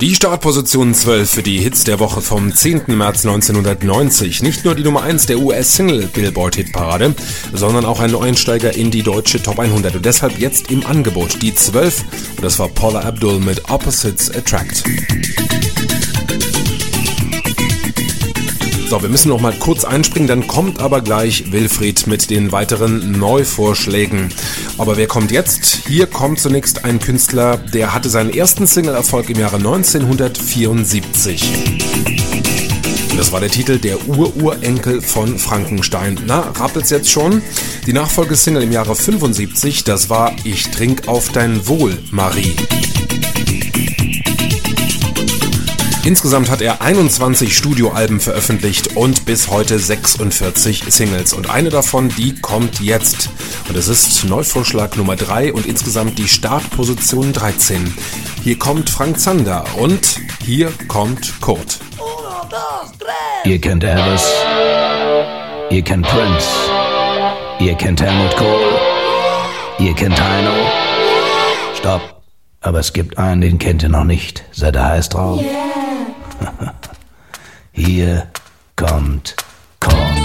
Die Startposition 12 für die Hits der Woche vom 10. März 1990. Nicht nur die Nummer 1 der US-Single-Billboard-Hitparade, sondern auch ein Neueinsteiger in die deutsche Top 100. Und deshalb jetzt im Angebot die 12. Und das war Paula Abdul mit Opposites Attract. So, wir müssen noch mal kurz einspringen, dann kommt aber gleich Wilfried mit den weiteren Neuvorschlägen. Aber wer kommt jetzt? Hier kommt zunächst ein Künstler, der hatte seinen ersten Single-Erfolg im Jahre 1974. Das war der Titel Der Ururenkel von Frankenstein. Na, rappelt's jetzt schon? Die Nachfolgesingle im Jahre 75, das war Ich trink auf dein Wohl, Marie. Insgesamt hat er 21 Studioalben veröffentlicht und bis heute 46 Singles. Und eine davon, die kommt jetzt. Und es ist Neuvorschlag Nummer 3 und insgesamt die Startposition 13. Hier kommt Frank Zander und hier kommt Kurt. Ihr kennt Elvis, ihr kennt Prince, ihr kennt Helmut Kohl, ihr kennt Heino. Stopp, aber es gibt einen, den kennt ihr noch nicht. Seid ihr heiß drauf? Yeah. Hier kommt